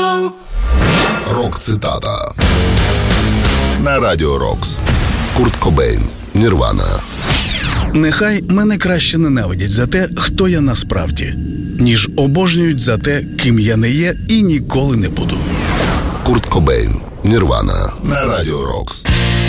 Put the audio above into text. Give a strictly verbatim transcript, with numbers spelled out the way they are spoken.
Рок-цитата на Радіо Рокс. Курт Кобейн, Нірвана. Нехай мене краще ненавидять за те, хто я насправді, ніж обожнюють за те, ким я не є і ніколи не буду. Курт Кобейн, Нірвана на Радіо Рокс.